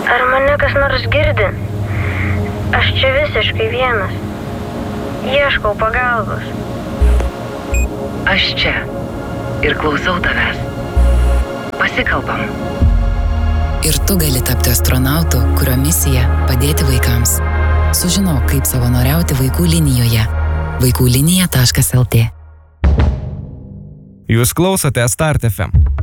Ar mane kas nors girdi? Aš čia visiškai vienas. Ieškau pagalbos. Aš čia ir klausau tavęs. Pasikalbam. Ir tu gali tapti astronautu, kurio misija padėti vaikams. Sužinok, kaip savanoriauti vaikų linijoje. vaikųlinija.lt. Jūs klausote Start FM.